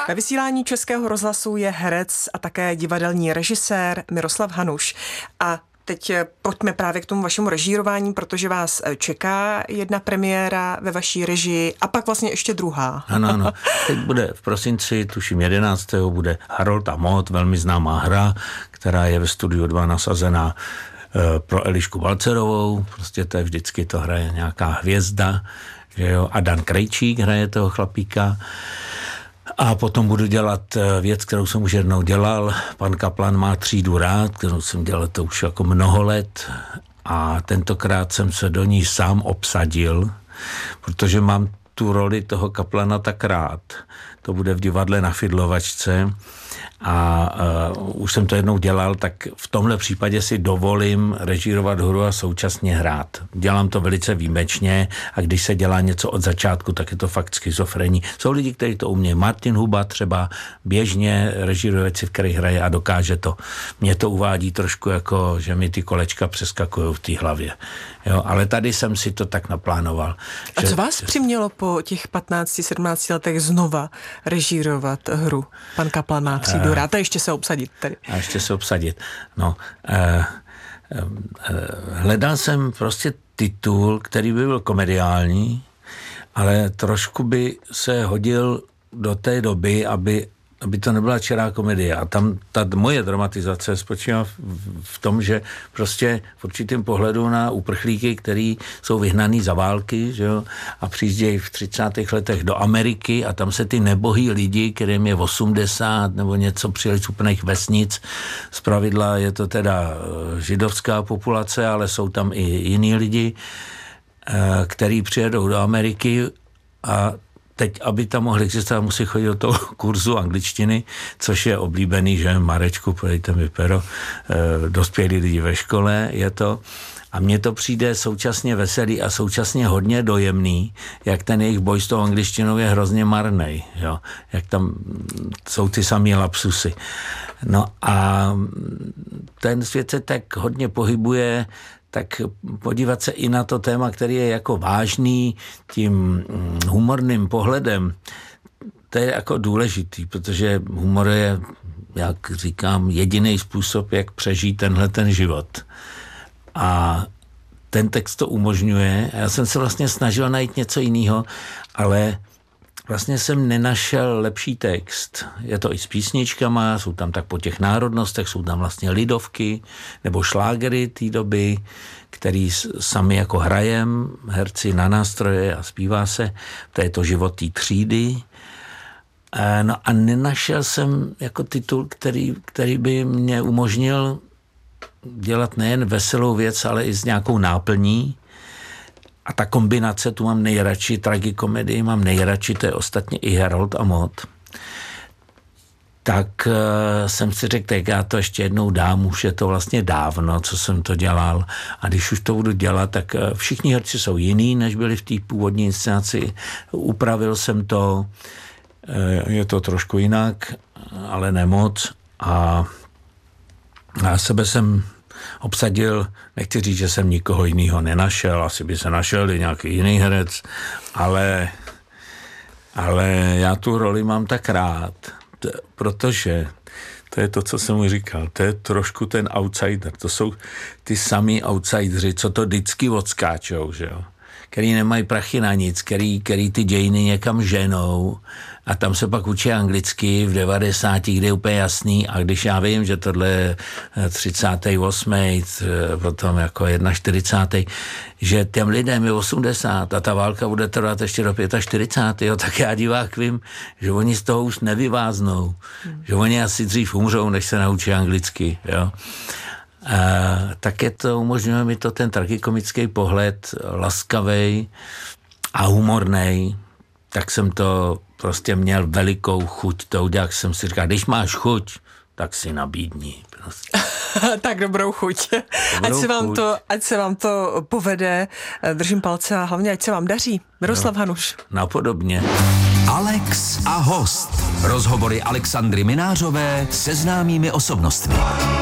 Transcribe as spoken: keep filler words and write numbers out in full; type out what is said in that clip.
Ve vysílání Českého rozhlasu je herec a také divadelní režisér Miroslav Hanuš. A teď pojďme právě k tomu vašemu režírování, protože vás čeká jedna premiéra ve vaší režii a pak vlastně ještě druhá. Ano, ano. Teď bude v prosinci, tuším jedenáctého bude Harold a Maud, velmi známá hra, která je ve Studiu dva nasazená pro Elišku Balcerovou. Prostě to je vždycky, to hraje nějaká hvězda, že jo? A Dan Krejčík hraje toho chlapíka. A potom budu dělat věc, kterou jsem už jednou dělal. Pan Kaplan má třídu rád, kterou jsem dělal to už jako mnoho let. A tentokrát jsem se do ní sám obsadil, protože mám tu roli toho Kaplana tak rád. To bude v divadle Na Fidlovačce. A uh, už jsem to jednou dělal, tak v tomhle případě si dovolím režírovat hru a současně hrát. Dělám to velice výjimečně a když se dělá něco od začátku, tak je to fakt schizofrení. Jsou lidi, kteří to umějí. Martin Huba třeba běžně režíruje věci, v kterých hraje a dokáže to. Mě to uvádí trošku jako, že mi ty kolečka přeskakují v té hlavě. Jo, ale tady jsem si to tak naplánoval. A co vás přimělo po těch patnácti sedmnácti letech znova režírovat hru? Pan Kaplan má třídu rád a ještě se obsadit tady. A ještě se obsadit. No, eh, eh, hledal jsem prostě titul, který by byl komediální, ale trošku by se hodil do té doby, aby aby to nebyla čirá komedie. A tam ta moje dramatizace spočívá v, v tom, že prostě v určitém pohledu na uprchlíky, který jsou vyhnaný za války, že jo, a přijíždějí v třicátých letech do Ameriky a tam se ty nebohý lidi, kterým je osmdesát nebo něco, přijeli z úplných vesnic. Zpravidla je to teda židovská populace, ale jsou tam i jiní lidi, který přijedou do Ameriky a teď, aby tam mohli existovat, musí chodit do toho kurzu angličtiny, což je oblíbený, že Marečku, podejte mi pero, e, dospělí lidi ve škole, je to. A mně to přijde současně veselý a současně hodně dojemný, jak ten jejich boj s tou angličtinou je hrozně marnej, jo? Jak tam jsou ty samý lapsusy. No a ten svět se tak hodně pohybuje, tak podívat se i na to téma, který je jako vážný tím humorným pohledem, to je jako důležitý, protože humor je, jak říkám, jediný způsob, jak přežít tenhle ten život. A ten text to umožňuje. Já jsem se vlastně snažil najít něco jiného, ale vlastně jsem nenašel lepší text. Je to i s písničkama, jsou tam tak po těch národnostech, jsou tam vlastně lidovky nebo šlágery té doby, který sami jako hrajem, herci na nástroje a zpívá se. To je to život té třídy. No a nenašel jsem jako titul, který, který by mě umožnil dělat nejen veselou věc, ale i s nějakou náplní. A ta kombinace, tu mám nejradši, tragikomedii mám nejradši, to je ostatně i Harold a Maud. Tak uh, jsem si řekl, tak já to ještě jednou dám, už je to vlastně dávno, co jsem to dělal. A když už to budu dělat, tak uh, všichni herci jsou jiný, než byli v té původní inscenaci. Upravil jsem to, uh, je to trošku jinak, ale ne moc. A já sebe jsem obsadil, nechci říct, že jsem nikoho jiného nenašel, asi by se našel i nějaký jiný herec, ale, ale já tu roli mám tak rád, t- protože to je to, co jsem mu říkal, to je trošku ten outsider, to jsou ty samý outsideri, co to vždycky odskáčou, že jo, který nemají prachy na nic, který, který ty dějiny někam ženou a tam se pak učí anglicky v devadesáti, kde je úplně jasný a když já vím, že tohle je třicátý osmý potom jako čtyřicátý první že těm lidem je osmdesát a ta válka bude trvat ještě do čtyřicátého pátého tak já divák vím, že oni z toho už nevyváznou, hmm. že oni asi dřív umřou, než se naučí anglicky, jo. Uh, tak je to, umožňuje mi to ten tragikomický pohled, laskavej a humornej, tak jsem to prostě měl velikou chuť to udělat, jsem si říkal, když máš chuť, tak si nabídni. Prostě. Tak dobrou chuť. Dobrou ať, se vám chuť. To, ať se vám to povede, držím palce a hlavně ať se vám daří. Miroslav no, Hanuš. Napodobně. Alex a host. Rozhovory Alexandry Minářové se známými osobnostmi.